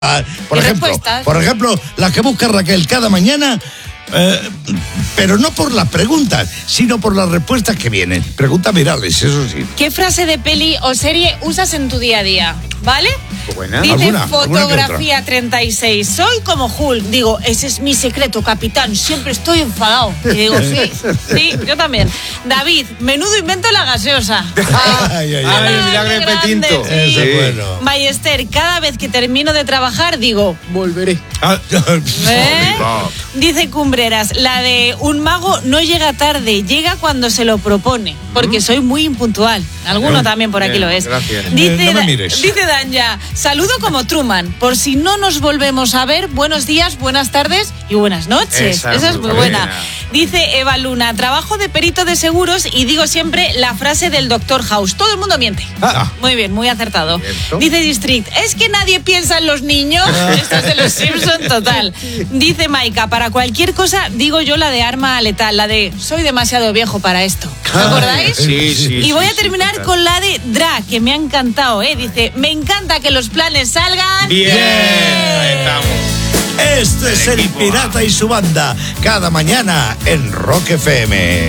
Por ejemplo, las que busca Raquel cada mañana, pero no por las preguntas, sino por las respuestas que vienen. Preguntas virales, eso sí. ¿Qué frase de peli o serie usas en tu día a día? ¿Vale? Buena. Dice fotografía 36. Soy como Hulk. Digo, ese es mi secreto, capitán. Siempre estoy enfadado. Y digo, sí, yo también. David, menudo invento la gaseosa. El milagro de Petinto. Sí. Eso es bueno. Ballester, cada vez que termino de trabajar, digo, volveré. Dice Cumbreras, la de un mago no llega tarde, llega cuando se lo propone, porque soy muy impuntual. Alguno también por aquí lo es. Gracias. Dice, no me mires. Dice Danja, saludo como Truman, por si no nos volvemos a ver, buenos días, buenas tardes y buenas noches. Esa es muy buena. Dice Eva Luna, trabajo de perito de seguros y digo siempre la frase del Dr. House, todo el mundo miente. Muy bien, muy acertado. ¿Cierto? Dice District, es que nadie piensa en los niños. Esto es de los Simpson total. Dice Maika, para cualquier cosa digo yo la de arma letal, la de soy demasiado viejo para esto. ¿Os acordáis? Sí. Y voy a terminar con la de Dra, que me ha encantado, Dice, me encanta que los planes salgan Bien. Ahí estamos. Este es el Pirata y su banda, cada mañana en Rock FM.